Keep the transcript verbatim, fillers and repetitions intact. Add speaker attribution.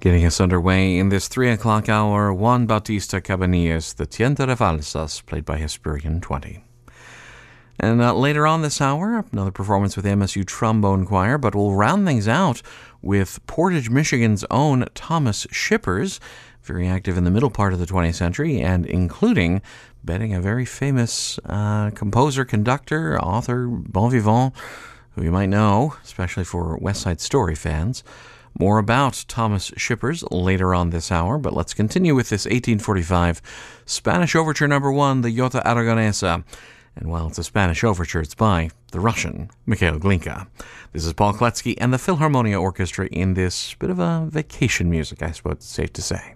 Speaker 1: Getting us underway in this three o'clock hour, Juan Bautista Cabanillas, the Tienda de Valsas, played by Hesperian twenty. And uh, later on this hour, another performance with M S U Trombone Choir, but we'll round things out with Portage, Michigan's own Thomas Shippers, very active in the middle part of the twentieth century, and including betting a very famous uh, composer, conductor, author, bon vivant, who you might know, especially for West Side Story fans. More about Thomas Shippers later on this hour, but let's continue with this eighteen forty-five Spanish Overture number one, the Jota Aragonesa. And while it's a Spanish overture, it's by the Russian Mikhail Glinka. This is Paul Kletzky and the Philharmonia Orchestra in this bit of a vacation music, I suppose it's safe to say.